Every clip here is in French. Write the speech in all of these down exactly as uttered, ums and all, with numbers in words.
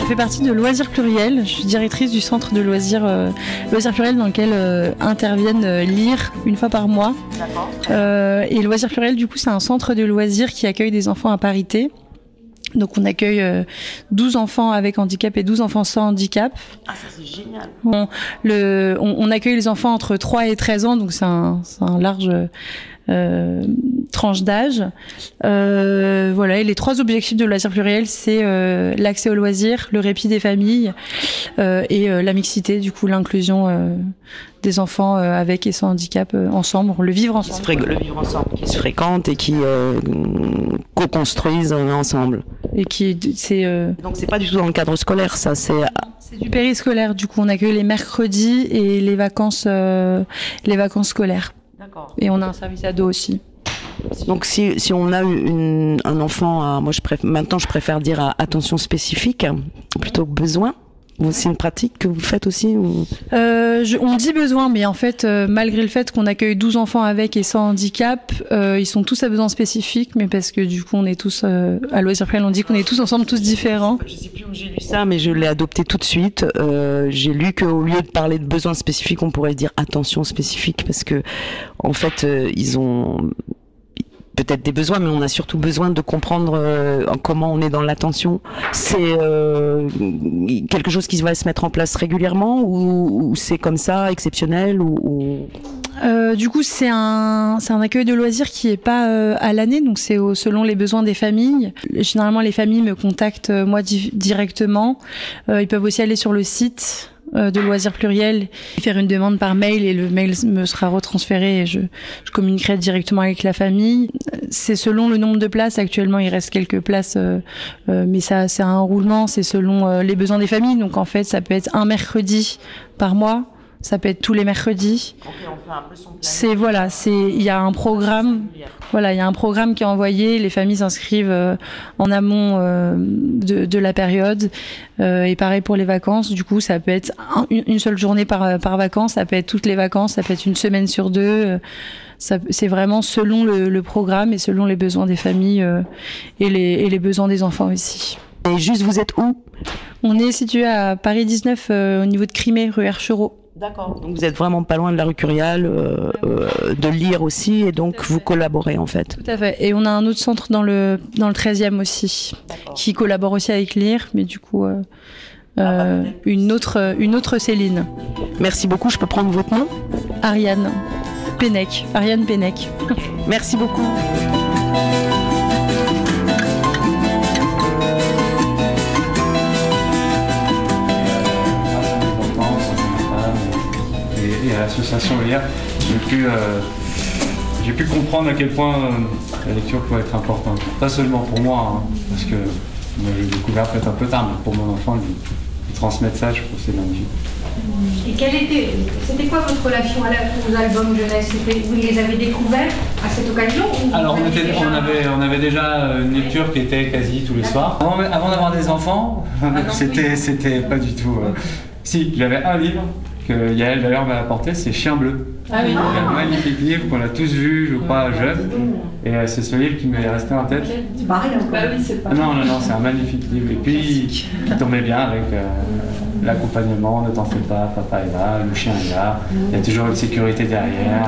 fais partie de Loisirs Pluriels. Je suis directrice du centre de loisirs, euh, loisirs Pluriels dans lequel euh, interviennent euh, Lire une fois par mois. D'accord. Euh, et Loisirs Pluriels, du coup, c'est un centre de loisirs qui accueille des enfants à parité. Donc on accueille euh, douze enfants avec handicap et douze enfants sans handicap. Ah, ça c'est génial. On, le, on, on accueille les enfants entre trois et treize ans, donc c'est un, c'est un large euh, tranche d'âge. Euh, voilà, et les trois objectifs de Loisirs Pluriels, c'est euh, l'accès aux loisirs, le répit des familles euh, et euh, la mixité, du coup l'inclusion euh, des enfants euh, avec et sans handicap euh, ensemble, le vivre ensemble. Fré- le vivre ensemble, qui se fréquentent et qui euh, co-construisent ensemble. Et qui, c'est, euh... Donc c'est pas du tout dans le cadre scolaire, ça, c'est... C'est du périscolaire, du coup on accueille les mercredis et les vacances, euh, les vacances scolaires. D'accord. Et on a un service ado aussi. Donc si, si on a une, un enfant, à, moi je préfère, maintenant je préfère dire à attention spécifique plutôt que besoin. C'est une pratique que vous faites aussi ou... euh, je, On dit besoin, mais en fait, euh, malgré le fait qu'on accueille douze enfants avec et sans handicap, euh, ils sont tous à besoins spécifiques, mais parce que du coup, on est tous, euh, à Loisirs Pluriels, on dit qu'on est tous ensemble, tous différents. Je sais plus où j'ai lu ça, mais je l'ai adopté tout de suite. Euh, j'ai lu qu'au lieu de parler de besoins spécifiques, on pourrait dire attention spécifique, parce que, en fait, euh, ils ont... peut-être des besoins, mais on a surtout besoin de comprendre euh, comment on est dans l'attention. C'est euh, quelque chose qui va se mettre en place régulièrement ou, ou c'est comme ça, exceptionnel ou, ou... Euh, du coup, c'est un, c'est un accueil de loisirs qui est pas euh, à l'année, donc c'est au, selon les besoins des familles. Généralement, les familles me contactent euh, moi di- directement. Euh, ils peuvent aussi aller sur le site de Loisirs Pluriels, faire une demande par mail et le mail me sera retransféré et je, je communiquerai directement avec la famille. C'est selon le nombre de places. Actuellement, il reste quelques places, euh, euh, mais ça, c'est un roulement. C'est selon euh, les besoins des familles. Donc, en fait, ça peut être un mercredi par mois. Ça peut être tous les mercredis. Okay, on fait un peu son planning. C'est voilà, c'est il y a un programme. Voilà, il y a un programme qui est envoyé. Les familles s'inscrivent euh, en amont euh, de, de la période. Euh, et pareil pour les vacances. Du coup, ça peut être un, une seule journée par par vacances. Ça peut être toutes les vacances. Ça peut être une semaine sur deux. Ça, c'est vraiment selon le, le programme et selon les besoins des familles euh, et les et les besoins des enfants aussi. Et juste, vous êtes où ? On est situé à Paris dix-neuf, euh, au niveau de Crimée, rue Herchereau. D'accord. Donc vous êtes vraiment pas loin de la rue Curial, euh, euh, de Lire aussi, et donc vous collaborez en fait. Tout à fait. Et on a un autre centre dans le dans le treizième aussi, d'accord, qui collabore aussi avec Lire, mais du coup euh, euh, une autre une autre Céline. Merci beaucoup. Je peux prendre votre nom ? Ariane Pennec. Ariane Pennec. Merci beaucoup. Et à l'association Lire, j'ai pu, euh, j'ai pu comprendre à quel point euh, la lecture pouvait être importante. Pas seulement pour moi, hein, parce que moi, j'ai découvert peut-être un peu tard, mais pour mon enfant, lui, lui transmettre ça, je trouve que c'est magnifique. Et quelle était, c'était quoi votre relation à la, aux albums jeunesse? C'était, vous les avez découverts à cette occasion ou Alors on, était, déjà... on, avait, on avait déjà une lecture qui était quasi tous les soirs. Avant, avant d'avoir des enfants, ah non, c'était, oui. c'était pas du tout... Euh... Si, j'avais un livre que Yael d'ailleurs m'a apporté, c'est Chien bleu. Ah oui. Un magnifique livre qu'on a tous vu, je crois, jeune. Et euh, c'est ce livre qui m'est resté en tête. C'est pareil, bah oui, c'est pas. Non, non, non, c'est un magnifique livre. Et puis, qui tombait bien avec euh, l'accompagnement, ne t'en fais pas, papa est là, le chien est là, il y a toujours une sécurité derrière.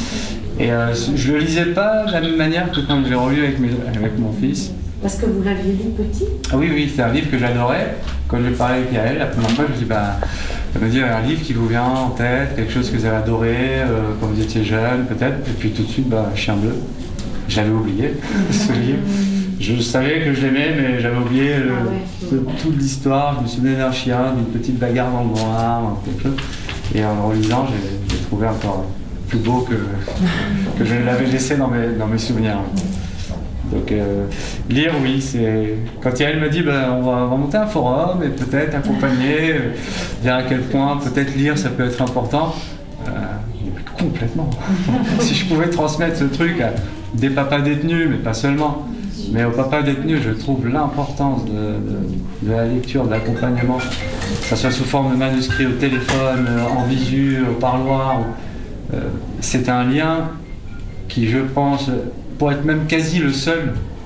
Et euh, je le lisais pas de la même manière que quand je l'ai relu avec, mes, avec mon fils. Parce que vous l'aviez lu petit? Ah oui, oui, c'est un livre que j'adorais. Quand je l'ai parlé avec Yael, la première fois, je me dis, bah, elle me dit un livre qui vous vient en tête, quelque chose que vous avez adoré euh, quand vous étiez jeune, peut-être. Et puis tout de suite, bah, Chien bleu. J'avais oublié ce livre. Je savais que je l'aimais, mais j'avais oublié le, ah ouais. toute l'histoire. Je me souvenais d'un chien, d'une petite bagarre dans le noir, quelque chose. Et en le relisant, j'ai, j'ai trouvé encore plus beau que, que je l'avais laissé dans mes, dans mes souvenirs. Donc euh, lire, oui, c'est... Quand Yael me dit bah, on va remonter un forum et peut-être accompagner, euh, dire à quel point peut-être lire ça peut être important, euh, complètement. Si je pouvais transmettre ce truc à des papas détenus, mais pas seulement, mais aux papas détenus, je trouve l'importance de, de, de la lecture, de l'accompagnement, que ça soit sous forme de manuscrit au téléphone, en visu, au parloir. Euh, c'est un lien qui, je pense, pour être même quasi le seul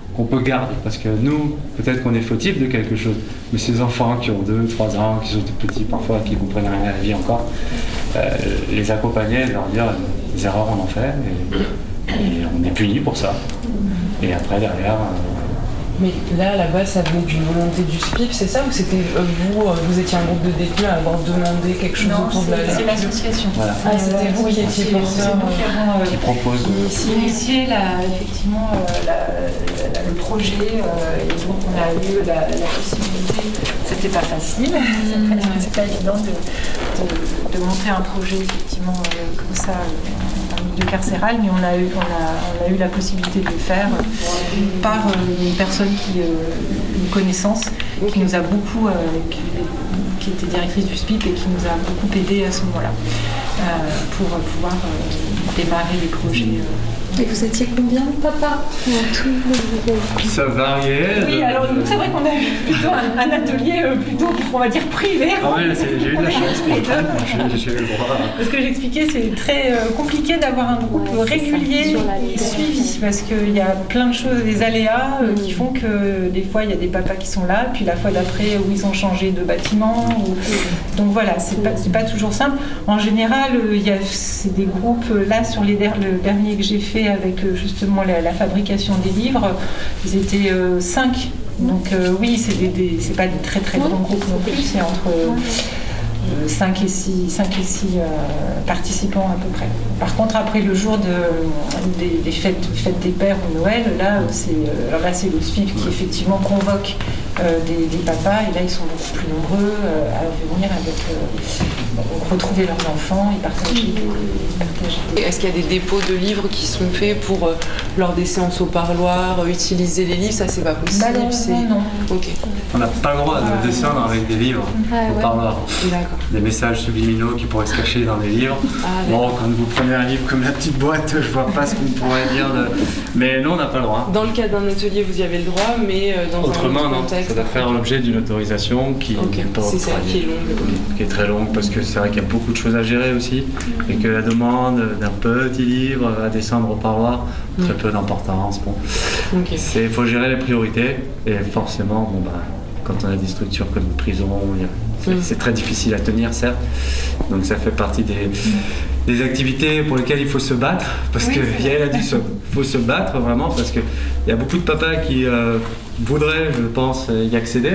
qu'on peut garder. Parce que nous, peut-être qu'on est fautif de quelque chose, mais ces enfants qui ont deux, trois ans, qui sont tout petits parfois, qui ne comprennent rien à la vie encore, euh, les accompagner, leur dire les erreurs on en fait, et, et on est puni pour ça. Et après, derrière... Euh, Mais là, à la base, ça venait d'une volonté du S P I F, c'est ça? Ou c'était euh, vous, euh, vous étiez un groupe de détenus à avoir demandé quelque chose non, autour de la... c'est l'association. Voilà. Ah, c'était vous qui étiez porteur euh, qui propose de... initié la, effectivement euh, la, la, le projet euh, et donc on a eu la, la possibilité, c'était pas facile, mmh. c'est pas évident de, de, de monter un projet effectivement euh, comme ça euh, un milieu carcéral, mais on a eu, on a, on a eu la possibilité de le faire par euh, une personne qui, euh, une connaissance qui nous a beaucoup, euh, qui, qui était directrice du S P I P et qui nous a beaucoup aidé à ce moment-là euh, pour pouvoir euh, démarrer les projets. Euh. Et vous étiez combien, papa, dans tout le... Ça variait. Oui, alors nous, c'est vrai qu'on a eu plutôt un, un atelier euh, plutôt, on va dire, privé. Ah oui, j'ai eu de la chance. J'ai eu le droit. Parce que j'expliquais, c'est très euh, compliqué d'avoir un groupe ouais, régulier et suivi, parce qu'il y a plein de choses, des aléas euh, qui font que des fois il y a des papas qui sont là, puis la fois d'après où ils ont changé de bâtiment. Ou... Donc voilà, c'est pas, c'est pas toujours simple. En général, euh, il y a c'est des groupes, euh, là sur les der- le dernier que j'ai fait avec euh, justement la, la fabrication des livres, ils étaient euh, cinq. Donc euh, oui, c'est, des, des, c'est pas des très très grands groupes non plus, c'est entre euh, cinq et six, cinq et six euh, participants à peu près. Par contre, après le jour de, des, des fêtes, fêtes des pères ou Noël, là c'est, euh, là, c'est le S P I F qui effectivement convoque euh, des, des papas, et là ils sont beaucoup plus nombreux euh, à venir avec, euh, retrouver leurs enfants et partager. partager. Est-ce qu'il y a des dépôts de livres qui sont faits pour euh, lors des séances au parloir, euh, utiliser les livres? Ça, c'est pas possible. Bah non, c'est... non, non. Okay. On n'a pas le droit de descendre avec des livres Ah, au ouais. parloir. D'accord. Des messages subliminaux qui pourraient se cacher dans les livres. Ah, bon, quand vous prenez un livre comme la petite boîte, je vois pas ce qu'on pourrait dire. De... Mais non, on n'a pas le droit. Dans le cadre d'un atelier, vous y avez le droit, mais euh, dans Autrement, un autre non. contexte... Ça doit faire l'objet d'une autorisation qui Okay. n'est pas C'est celle qui est longue. okay. Qui est très longue, parce que c'est vrai qu'il y a beaucoup de choses à gérer aussi, et que la demande d'un petit livre à descendre au parloir, très peu d'importance. Bon. Okay. Il faut gérer les priorités, et forcément, bon, bah, quand on a des structures comme une prison, il y a, c'est, mm. c'est très difficile à tenir, certes. Donc ça fait partie des, mm. des activités pour lesquelles il faut se battre, parce oui, que Yael a dit qu'il faut se battre vraiment, parce qu'il y a beaucoup de papas qui euh, voudraient, je pense, y accéder.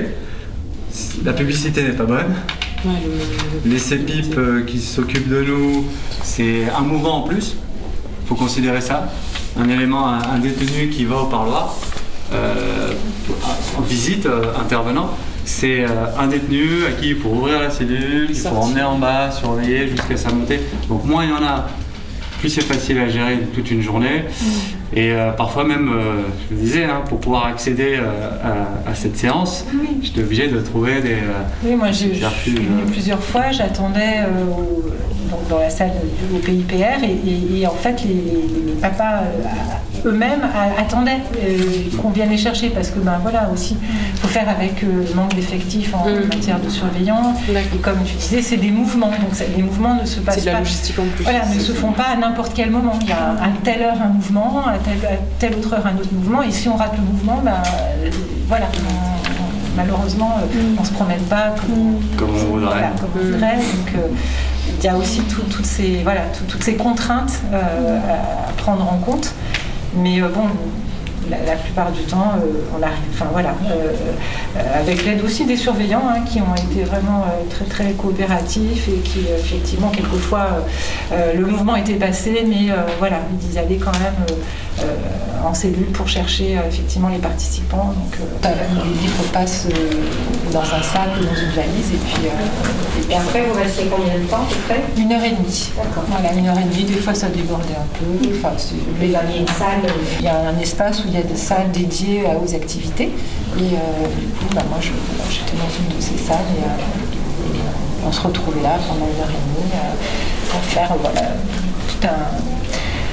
La publicité n'est pas bonne. Ouais, le... Les C P I P euh, qui s'occupent de nous, c'est un mouvement en plus. Il faut considérer ça. Un élément, un, un détenu qui va au parloir, euh, en visite, euh, intervenant, c'est euh, un détenu à qui il faut ouvrir la cellule, il faut emmener en bas, surveiller jusqu'à sa montée. Donc moins il y en a, plus c'est facile à gérer toute une journée. Mmh. Et euh, parfois même, euh, je le disais, hein, pour pouvoir accéder euh, à, à cette séance, oui. j'étais obligé de trouver des... Euh, oui, moi j'ai, je suis venue euh... plusieurs fois, j'attendais euh, au, donc dans la salle du, au P I P R, et, et, et en fait les, les, les papas euh, eux-mêmes à, attendaient euh, qu'on vienne les chercher, parce que ben voilà aussi, il faut faire avec euh, le manque d'effectifs en mmh. matière de surveillants. Et comme tu disais, c'est des mouvements, donc ça, les mouvements ne se passent pas... C'est de la logistique en plus. Voilà, ne se font pas à n'importe quel moment. Il y a à telle heure un mouvement, à telle, à telle autre heure un autre mouvement, et si on rate le mouvement, ben euh, voilà, on, malheureusement, euh, on ne se promène pas comme, comme on voudrait. Voilà, comme on voudrait. Donc euh, il y a aussi tout, toutes, ces, voilà, tout, toutes ces contraintes euh, à prendre en compte. Mais euh, bon, la, la plupart du temps, euh, on arrive, enfin voilà, euh, euh, avec l'aide aussi des surveillants hein, qui ont été vraiment euh, très très coopératifs, et qui euh, effectivement quelquefois euh, le mouvement était passé, mais euh, voilà, ils allaient quand même euh, euh, en cellule pour chercher euh, effectivement les participants. Donc euh, les livres passent euh, dans un sac, dans une valise, et puis euh, et, et après vous restez combien de temps à peu près? Une heure et demie. D'accord. Voilà, une heure et demie. Des fois ça débordait un peu. Enfin, c'est, mais il y a une salle. Il y a un espace où il y a des salles dédiées aux activités, et euh, du coup bah, moi je, voilà, j'étais dans une de ces salles, et, euh, et on se retrouvait là pendant une heure et demie euh, pour faire voilà, tout un,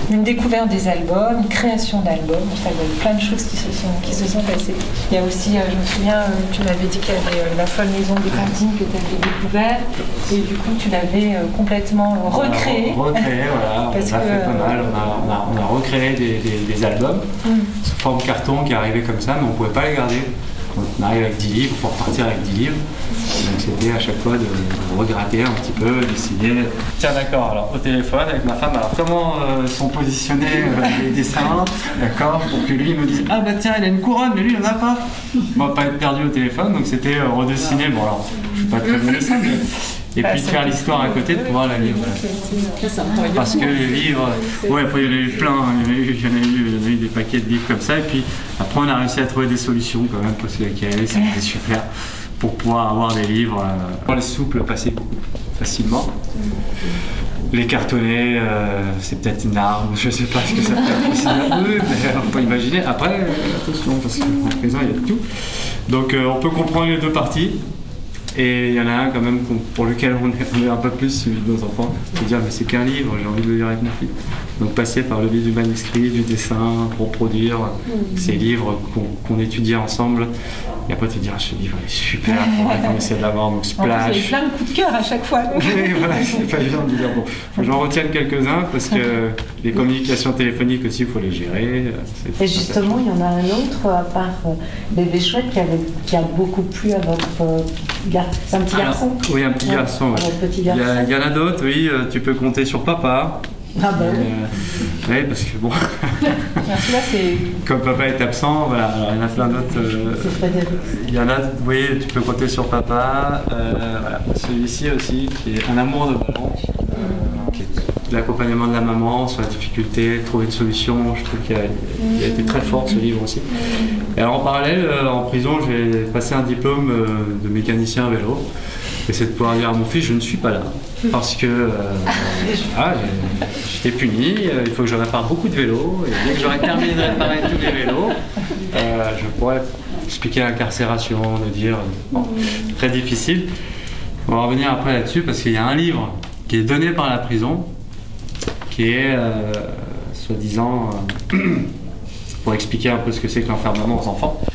une découverte des albums, une création d'albums. Enfin, il y a eu plein de choses qui se sont, qui se sont passées. Il y a aussi, euh, je me souviens, euh, tu m'avais dit qu'il y avait euh, la folle maison des cantines que tu avais découvert, et du coup tu l'avais euh, complètement euh, recréé. On a recréé, voilà, Parce on a que, fait pas mal, on a, on a, on a recréé des, des, des albums Mm. sous forme carton qui arrivaient comme ça, mais on ne pouvait pas les garder. Quand on arrive avec dix livres, il faut repartir avec dix livres. Donc c'était à chaque fois de, de regratter un petit peu, d'essayer. Tiens d'accord, alors au téléphone avec ma femme, alors comment euh, sont positionnés euh, les dessins, d'accord, pour que lui me dise ah bah tiens il a une couronne, mais lui il en a pas. On va pas être perdu au téléphone, donc c'était euh, redessiner. Bon alors, je suis pas très bon dessin, mais et Bah, puis de ça faire fait- l'histoire à côté de pouvoir la lire. Voilà. Parce que les livres, ouais, après il y en a eu plein, il y en a eu, il y en a eu, il y en a eu des paquets de livres comme ça, et puis après on a réussi à trouver des solutions quand même, parce que avec Yael, c'était super, pour pouvoir avoir des livres, euh, pour les souples passer beaucoup facilement. Les cartonnés, euh, c'est peut-être une arme, je sais pas ce que ça peut être aussi. Oui, mais on peut imaginer. Après, euh, attention, parce qu'en prison il y a de tout. Donc euh, on peut comprendre les deux parties. Et il y en a un quand même qu'on- pour lequel on est, on est un peu plus suivi de nos enfants. Se dire mais c'est qu'un livre, j'ai envie de le lire avec mon fils. Donc passer par le biais du manuscrit, du dessin, reproduire ces livres qu'on qu'on étudie ensemble. Et après te dire ce livre est super, il faudrait qu'on essaie de l'avoir, donc En plus, il y a eu splash. plein de coups de cœur à chaque fois. donc. Oui, voilà, c'est pas évident de dire bon, faut que j'en retienne quelques-uns parce que les communications téléphoniques aussi, il faut les gérer. c'est- Et justement, il y en a un autre, à part euh, Bébé Chouette, qui, avait, qui a beaucoup plu à votre euh, garçon. C'est un petit Alors, garçon oui, un petit Ouais, garçon. ouais. à votre petit Il y, a- garçon. il y en a d'autres, oui, euh, tu peux compter sur papa. Ah bah oui. Euh, oui, parce que bon, Là, c'est comme papa est absent, voilà, alors il y en a plein d'autres. euh, C'est Frédéric. Il y en a, oui, tu peux compter sur papa. Euh, voilà. Celui-ci aussi, qui est un amour de ballon, euh, qui est de l'accompagnement de la maman sur la difficulté, trouver une solution. Je trouve qu'il a, il a été très fort ce livre aussi. Et alors en parallèle, euh, en prison, j'ai passé un diplôme euh, de mécanicien à vélo. Et c'est de pouvoir dire à mon fils, je ne suis pas là. Parce que euh, ah, j'ai- j'étais puni, euh, il faut que je répare beaucoup de vélos. Et dès que j'aurai terminé de réparer tous les vélos, euh, je pourrais expliquer l'incarcération, de dire. Bon, très difficile. On va revenir après là-dessus parce qu'il y a un livre qui est donné par la prison, qui est euh, soi-disant euh, pour expliquer un peu ce que c'est que l'enfermement aux enfants.